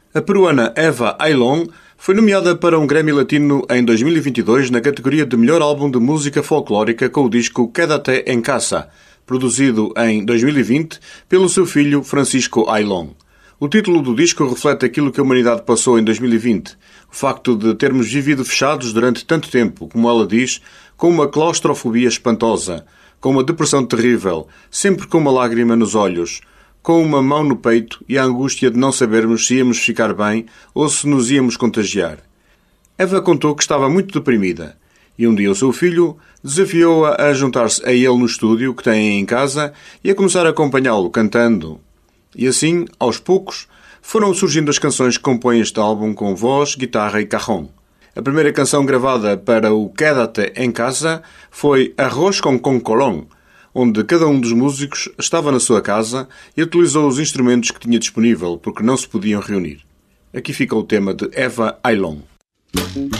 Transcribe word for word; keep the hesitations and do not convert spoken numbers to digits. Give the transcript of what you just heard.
A peruana Eva Ailón foi nomeada para um Grammy Latino em dois mil e vinte e dois na categoria de melhor álbum de música folclórica com o disco Quédate en Casa, produzido em dois mil e vinte pelo seu filho Francisco Ailón. O título do disco reflete aquilo que a humanidade passou em dois mil e vinte, o facto de termos vivido fechados durante tanto tempo, como ela diz, com uma claustrofobia espantosa, com uma depressão terrível, sempre com uma lágrima nos olhos, com uma mão no peito e a angústia de não sabermos se íamos ficar bem ou se nos íamos contagiar. Eva contou que estava muito deprimida e um dia o seu filho desafiou-a a juntar-se a ele no estúdio que tem em casa e a começar a acompanhá-lo cantando. E assim, aos poucos, foram surgindo as canções que compõem este álbum com voz, guitarra e cajón. A primeira canção gravada para o Quédate en Casa foi Arroz con Concolón, onde cada um dos músicos estava na sua casa e utilizou os instrumentos que tinha disponível, porque não se podiam reunir. Aqui fica o tema de Eva Ailón.